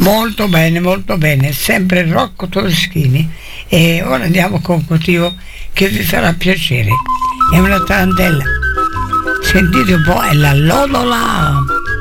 molto bene, sempre Rocco Toschini. E ora andiamo con un motivo che vi farà piacere. È una tarantella. Sentite un po', è la Lodola.